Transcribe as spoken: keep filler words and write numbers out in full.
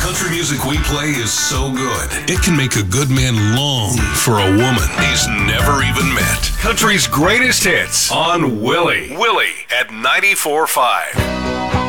country music we play is so good, it can make a good man long for a woman he's never even met. Country's greatest hits on Willie. Willie at ninety-four point five.